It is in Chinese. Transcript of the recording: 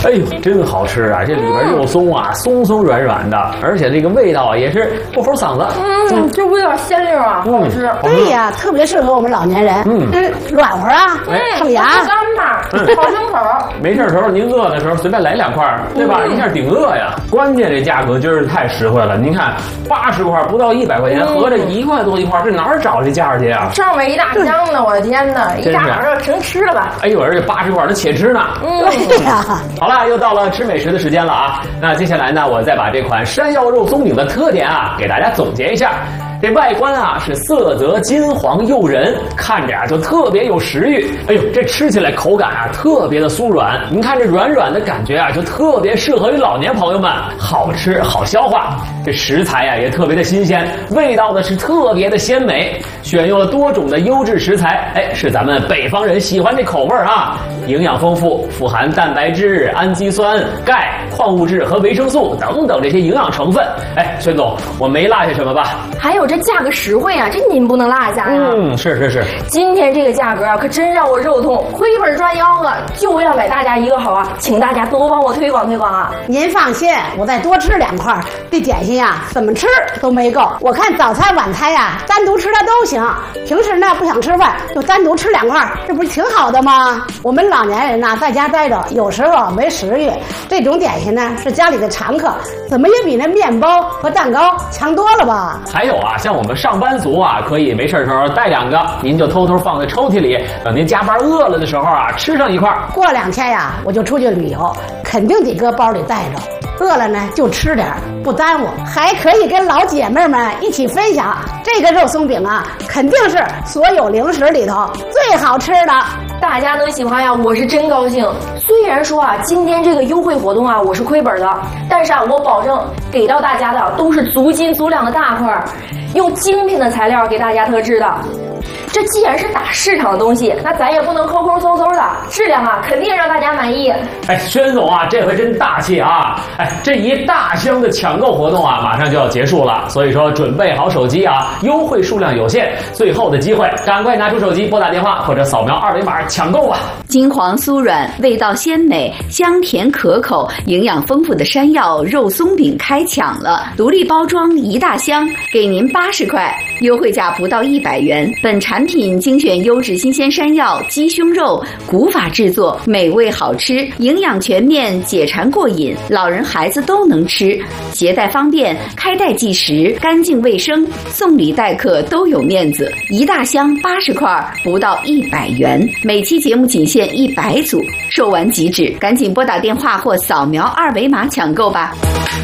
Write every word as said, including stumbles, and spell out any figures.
哎呦，真好吃啊！这里边肉松啊，松松软软的，而且这个味道啊也是不齁嗓子。 嗯，这味道鲜溜啊，好吃。 对呀，特别适合我们老年人。嗯，软和啊，省牙。 干巴，好清口。 没事时候您饿的时候随便来两块，对吧？一下顶饿呀。关键这价格真是太实惠了。您看，八十块不到一百块钱，合着一块多一块，这哪儿找这价去啊？ 上面一大箱呢，我的天哪！一大早上全吃了吧？ 哎呦，而且八十块它且吃呢。 嗯，对呀。 好了，又到了吃美食的时间了啊！那接下来呢，我再把这款山药肉松饼的特点啊，给大家总结一下。这外观啊是色泽金黄诱人，看着啊就特别有食欲。哎呦，这吃起来口感啊特别的酥软，您看这软软的感觉啊，就特别适合于老年朋友们，好吃好消化。这食材啊也特别的新鲜，味道呢是特别的鲜美，选用了多种的优质食材，哎，是咱们北方人喜欢这口味啊。营养丰富，富含蛋白质、氨基酸、钙、矿物质和维生素等等这些营养成分。哎，轩总，我没落下什么吧？ 还有这价格实惠啊，这您不能落下呀。 嗯，是是是。 今天这个价格啊，可真让我肉痛，亏本赚吆喝，就要给大家一个好啊，请大家多帮我推广推广啊。 您放心，我再多吃两块，这点心呀，怎么吃都没够。我看早餐晚餐呀，单独吃的都行。平时呢不想吃饭，就单独吃两块，这不是挺好的吗？我们老年人呢，在家待着，有时候没食欲，这种点心呢是家里的常客，怎么也比那面包和蛋糕强多了吧？ 还有啊，像我们上班族啊，可以没事的时候带两个，您就偷偷放在抽屉里，等您加班饿了的时候啊，吃上一块。 过两天呀，我就出去旅游，肯定得搁包里带着。饿了呢就吃点，不耽误，还可以跟老姐妹们一起分享。这个肉松饼啊，肯定是所有零食里头最好吃的。 大家能喜欢呀，我是真高兴。虽然说啊，今天这个优惠活动啊，我是亏本的，但是啊，我保证给到大家的都是足斤足两的大块，用精品的材料给大家特制的。这既然是打市场的东西，那咱也不能抠抠搜搜的，质量啊肯定让大家满意。 哎，轩总啊，这回真大气啊！哎，这一大箱的抢购活动啊，马上就要结束了，所以说准备好手机啊，优惠数量有限，最后的机会，赶快拿出手机拨打电话或者扫描二维码抢购吧。 金黄酥软，味道鲜美，香甜可口，营养丰富的山药肉松饼开抢了，独立包装一大箱，给您八十块，优惠价不到一百元。本产品精选优质新鲜山药、鸡胸肉，古法制作，美味好吃，营养全面，解馋过瘾，老人孩子都能吃，携带方便，开袋即食，干净卫生，送礼待客都有面子。一大箱八十块，不到一百元，每期节目仅限一百组，售完即止，赶紧拨打电话或扫描二维码抢购吧。